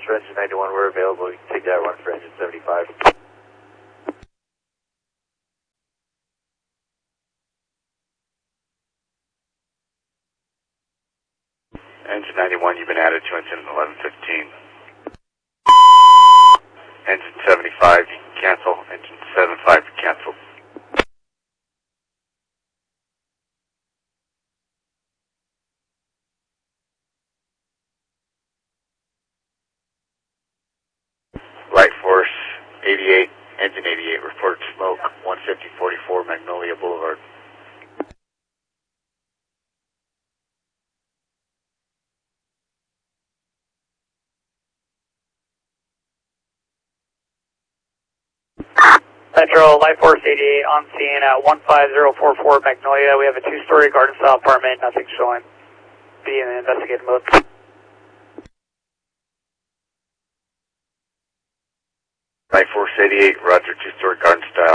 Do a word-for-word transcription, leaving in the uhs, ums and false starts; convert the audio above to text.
for engine ninety-one, we're available. You can take that run for engine seventy-five. Engine ninety-one, you've been added to engine eleven fifteen. Engine seventy-five, you can cancel. Engine seventy-five, you cancel. Light Force eighty-eight, engine eighty-eight, report smoke, one fifty forty-four Magnolia Boulevard. Central, Light Force eighty-eight on scene at one five zero four four Magnolia. We have a two-story garden-style apartment, nothing showing. Be in investigative mode. Light Force eighty-eight, roger, two-story garden style.